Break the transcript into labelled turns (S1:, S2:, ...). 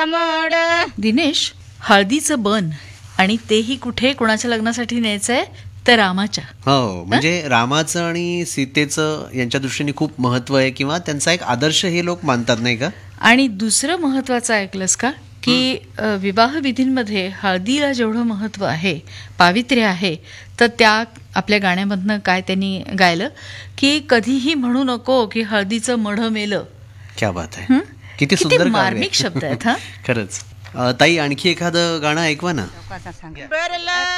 S1: मोड.
S2: दिनेश, हळदीचं बन आणि तेही कुठे कोणाच्या लग्नासाठी न्यायचंय तर रामाच्या.
S3: हो, म्हणजे रामाचं आणि सीतेचं यांच्या दृष्टीने खूप महत्व आहे किंवा त्यांचा एक आदर्श हे लोक मानतात, नाही का?
S2: आणि दुसरं महत्वाचं ऐकलंस का की विवाह विधींमध्ये हळदीला जेवढं महत्व आहे, पावित्र्य आहे, तर त्या आपल्या गाण्यामधनं काय त्यांनी गायलं की कधीही म्हणू नको की हळदीचं मढं मेलं.
S3: क्या बात आहे. किती
S2: किती
S3: सुंदर काव्य आहे.
S2: मार्मिक शब्द आहेत. हा
S3: खरंच. ताई, आणखी एखादं गाणं ऐकवा ना.
S1: बरलं